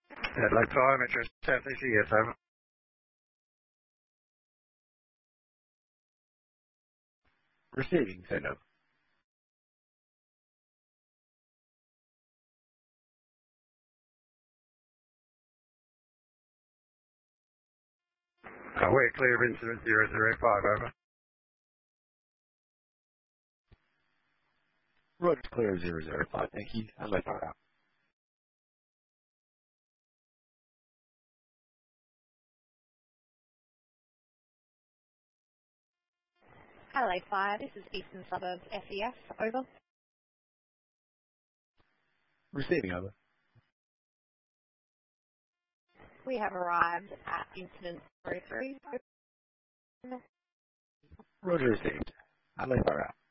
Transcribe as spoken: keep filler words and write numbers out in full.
Adelaide five, Metro Southeast, yes, over. Receiving, send over. Oh, we're clear of incident zero zero five, over. Roger, clear zero zero five, thank you. Adelaide five out. Adelaide five, this is Eastern Suburbs F E S, over. Receiving, over. We have arrived at incident zero three. Roger, received. Adelaide five out.